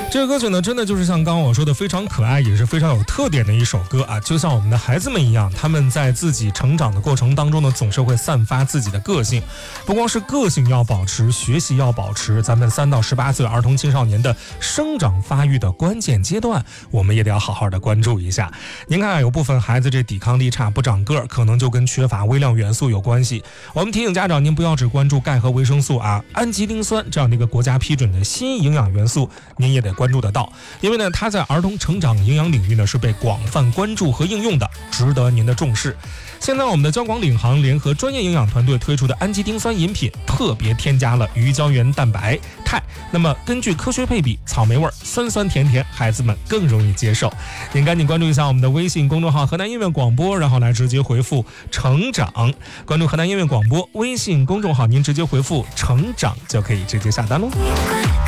这个歌曲呢，真的就是像刚刚我说的，非常可爱，也是非常有特点的一首歌啊。就像我们的孩子们一样，他们在自己成长的过程当中呢，总是会散发自己的个性。不光是个性要保持，学习要保持，咱们3到18岁儿童青少年的生长发育的关键阶段，我们也得要好好的关注一下。您看，有部分孩子这抵抗力差，不长个儿，可能就跟缺乏微量元素有关系。我们提醒家长，您不要只关注钙和维生素啊，氨基丁酸这样的一个国家批准的新营养元素，您也得关注得到，因为呢，它在儿童成长营养领域呢是被广泛关注和应用的，值得您的重视。现在我们的交广领航联合专业营养团队推出的氨基丁酸饮品，特别添加了鱼胶原蛋白、肽，那么根据科学配比，草莓味，酸酸甜甜，孩子们更容易接受。您赶紧关注一下我们的微信公众号河南音乐广播，然后来直接回复成长，关注河南音乐广播微信公众号，您直接回复成长就可以直接下单喽。